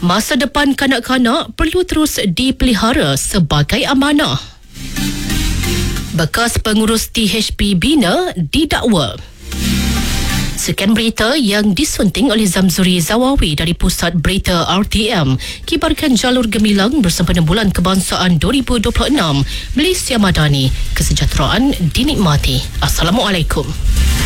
Masa depan kanak-kanak perlu terus dipelihara sebagai amanah. Bekas pengurus THP Bina didakwa. Sekian berita yang disunting oleh Zamzuri Zawawi dari Pusat Berita RTM. Kibarkan jalur gemilang bersempena Bulan Kebangsaan 2026. Malaysia Madani, kesejahteraan dinikmati. Assalamualaikum.